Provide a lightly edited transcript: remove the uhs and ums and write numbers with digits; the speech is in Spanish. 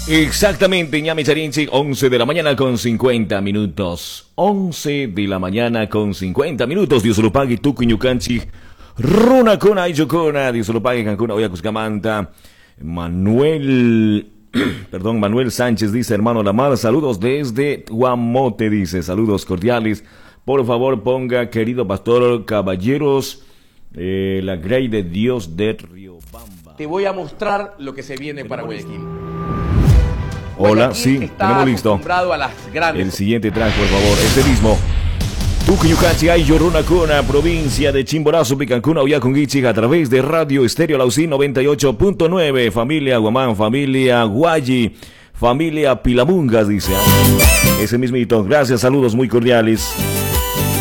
Exactamente, ñame charinchi, 11 de la mañana con 50 minutos. 11 de la mañana con 50 minutos. Dios lo pague, tucu ñucanchi. Runa cona y yocona. Dios lo pague, cancuna, oyakuscamanta. Manuel, perdón, Manuel Sánchez dice, hermano Lamar, saludos desde Guamote, dice, saludos cordiales. Por favor, ponga, querido pastor, caballeros, la grey de Dios de Riobamba. Te voy a mostrar lo que se viene para Guayaquil. Hola, Guayaquil sí, está tenemos listo. acostumbrado a las grandes. El siguiente track, por favor, este mismo. Tucuyucachi, Ayoruna Cuna, provincia de Chimborazo, Picancuna, Oyaconguichi, a través de Radio Estéreo Lausí 98.9. Familia Guamán, familia Guayi, familia Pilamungas, dice. Ese mismito. Gracias, saludos muy cordiales.